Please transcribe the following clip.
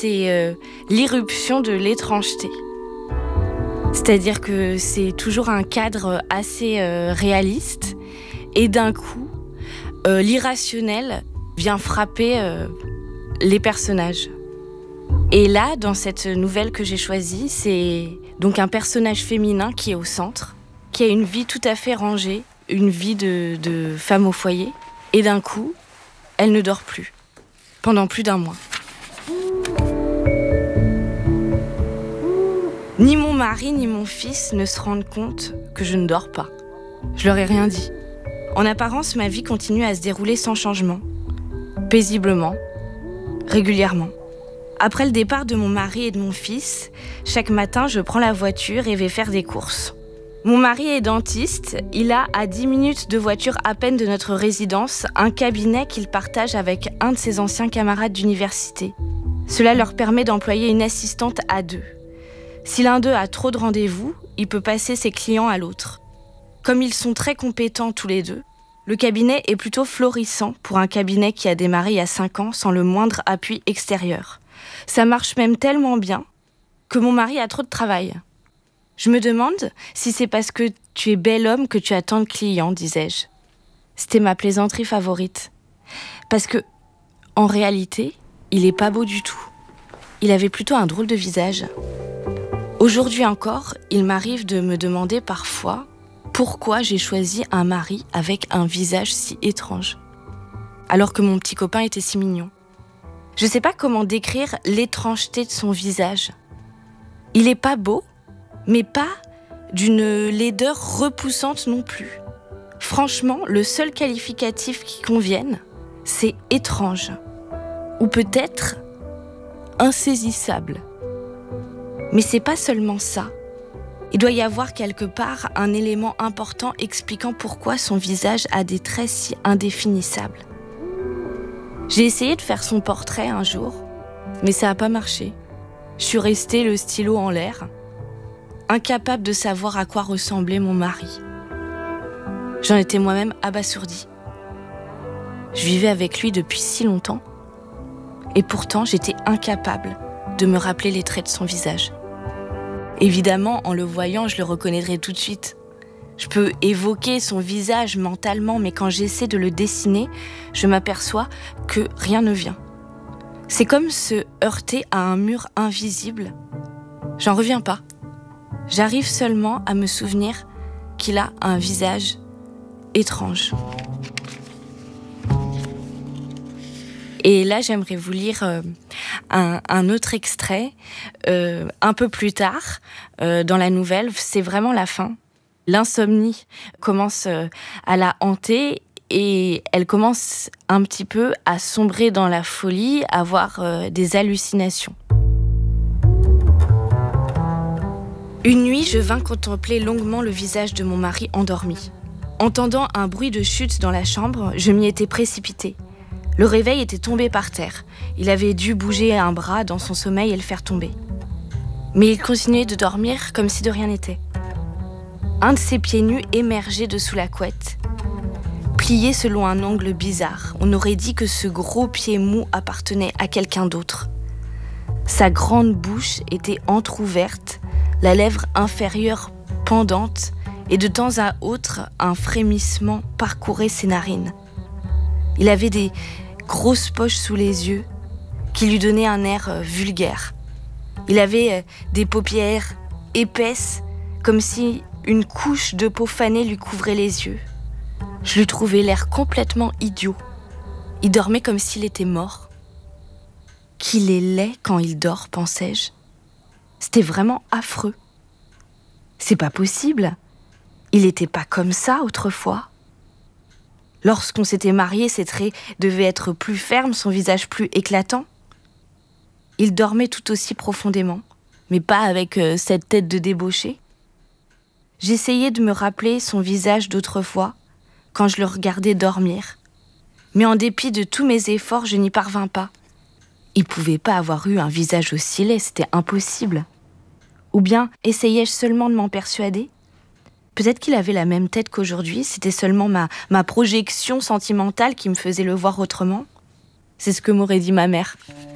c'est l'irruption de l'étrangeté. C'est-à-dire que c'est toujours un cadre assez réaliste et d'un coup, l'irrationnel vient frapper les personnages. Et là, dans cette nouvelle que j'ai choisie, c'est donc un personnage féminin qui est au centre, qui a une vie tout à fait rangée, une vie de femme au foyer. Et d'un coup, elle ne dort plus, pendant plus d'1 mois. Ni mon mari, ni mon fils ne se rendent compte que je ne dors pas. Je leur ai rien dit. En apparence, ma vie continue à se dérouler sans changement, paisiblement, régulièrement. Après le départ de mon mari et de mon fils, chaque matin, je prends la voiture et vais faire des courses. Mon mari est dentiste, il a à 10 minutes de voiture à peine de notre résidence un cabinet qu'il partage avec un de ses anciens camarades d'université. Cela leur permet d'employer une assistante à 2. Si l'un d'eux a trop de rendez-vous, il peut passer ses clients à l'autre. Comme ils sont très compétents tous les deux, le cabinet est plutôt florissant pour un cabinet qui a démarré il y a 5 ans sans le moindre appui extérieur. Ça marche même tellement bien que mon mari a trop de travail. Je me demande si c'est parce que tu es bel homme que tu as tant de clients, disais-je. C'était ma plaisanterie favorite. Parce que, en réalité, il est pas beau du tout. Il avait plutôt un drôle de visage. Aujourd'hui encore, il m'arrive de me demander parfois pourquoi j'ai choisi un mari avec un visage si étrange, alors que mon petit copain était si mignon. Je sais pas comment décrire l'étrangeté de son visage. Il est pas beau, mais pas d'une laideur repoussante non plus. Franchement, le seul qualificatif qui convienne, c'est étrange. Ou peut-être insaisissable. Mais c'est pas seulement ça. Il doit y avoir quelque part un élément important expliquant pourquoi son visage a des traits si indéfinissables. J'ai essayé de faire son portrait un jour, mais ça n'a pas marché. Je suis restée le stylo en l'air, incapable de savoir à quoi ressemblait mon mari. J'en étais moi-même abasourdie. Je vivais avec lui depuis si longtemps, et pourtant j'étais incapable de me rappeler les traits de son visage. Évidemment, en le voyant, je le reconnaîtrai tout de suite. Je peux évoquer son visage mentalement, mais quand j'essaie de le dessiner, je m'aperçois que rien ne vient. C'est comme se heurter à un mur invisible. J'en reviens pas. J'arrive seulement à me souvenir qu'il a un visage étrange. Et là, j'aimerais vous lire un autre extrait, un peu plus tard, dans la nouvelle. C'est vraiment la fin. L'insomnie commence à la hanter et elle commence un petit peu à sombrer dans la folie, à avoir des hallucinations. Une nuit, je vins contempler longuement le visage de mon mari endormi. Entendant un bruit de chute dans la chambre, je m'y étais précipitée. Le réveil était tombé par terre. Il avait dû bouger un bras dans son sommeil et le faire tomber. Mais il continuait de dormir comme si de rien n'était. Un de ses pieds nus émergeait de sous la couette, plié selon un angle bizarre. On aurait dit que ce gros pied mou appartenait à quelqu'un d'autre. Sa grande bouche était entr'ouverte, la lèvre inférieure pendante, et de temps à autre, un frémissement parcourait ses narines. Il avait des grosses poches sous les yeux qui lui donnaient un air vulgaire. Il avait des paupières épaisses, comme si une couche de peau fanée lui couvrait les yeux. Je lui trouvais l'air complètement idiot. Il dormait comme s'il était mort. Qu'il est laid quand il dort, pensais-je. C'était vraiment affreux. C'est pas possible. Il était pas comme ça autrefois. Lorsqu'on s'était mariés, ses traits devaient être plus fermes, son visage plus éclatant. Il dormait tout aussi profondément, mais pas avec cette tête de débauché. J'essayais de me rappeler son visage d'autrefois, quand je le regardais dormir. Mais en dépit de tous mes efforts, je n'y parvins pas. Il pouvait pas avoir eu un visage aussi laid, c'était impossible. Ou bien essayais-je seulement de m'en persuader ? Peut-être qu'il avait la même tête qu'aujourd'hui, c'était seulement ma projection sentimentale qui me faisait le voir autrement. C'est ce que m'aurait dit ma mère.